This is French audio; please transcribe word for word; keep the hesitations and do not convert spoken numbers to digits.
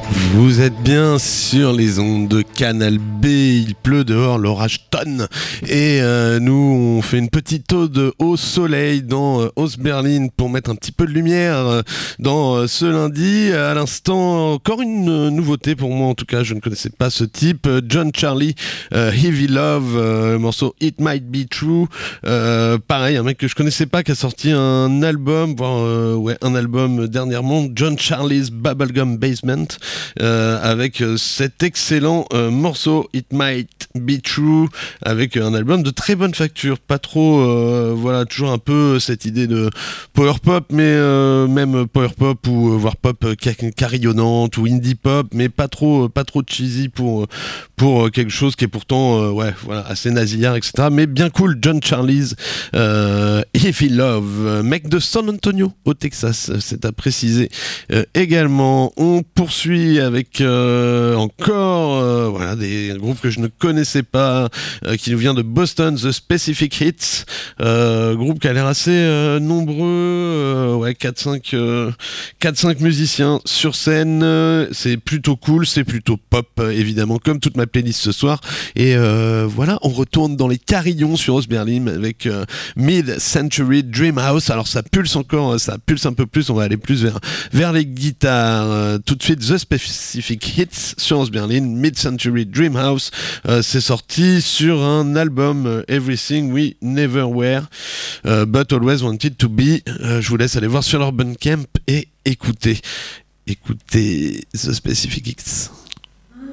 Vous êtes bien sur les ondes de Canal B, il pleut dehors, l'orage tonne et euh, nous on fait une petite ode au soleil dans euh, Ostberlin pour mettre un petit peu de lumière euh, dans euh, ce lundi. À l'instant, encore une euh, nouveauté pour moi en tout cas, je ne connaissais pas ce type. John Charlie, euh, Heavy Love, euh, le morceau It Might Be True. Euh, pareil, un mec que je connaissais pas qui a sorti un album, voire euh, ouais, un album dernièrement, John Charlie's Bubblegum Basement. Euh, avec euh, cet excellent euh, morceau It Might Be True, avec euh, un album de très bonne facture, pas trop euh, voilà, toujours un peu cette idée de power pop, mais euh, même power pop ou euh, voire pop euh, carillonnante ou indie pop, mais pas trop euh, pas trop cheesy pour pour euh, quelque chose qui est pourtant euh, ouais voilà assez nasillard, etc., mais bien cool. John Charlie's euh, Heavy Love, mec de San Antonio au Texas, c'est à préciser. Euh, également on poursuit avec euh, encore euh, voilà, des groupes que je ne connaissais pas, euh, qui nous vient de Boston, The Specific Hits, euh, groupe qui a l'air assez euh, nombreux, euh, ouais, quatre cinq euh, musiciens sur scène, euh, c'est plutôt cool, c'est plutôt pop, euh, évidemment, comme toute ma playlist ce soir, et euh, voilà, on retourne dans les carillons sur Ostberlin avec euh, Mid-Century Dreamhouse. Alors ça pulse encore, ça pulse un peu plus, on va aller plus vers, vers les guitares, euh, tout de suite The Specific Hits sur Ostberlin, Mid-Century Dreamhouse. Euh, c'est sorti sur un album euh, Everything We Never Were euh, But Always Wanted to Be. Euh, je vous laisse aller voir sur leur Bandcamp et écouter écoutez The Specific Hits.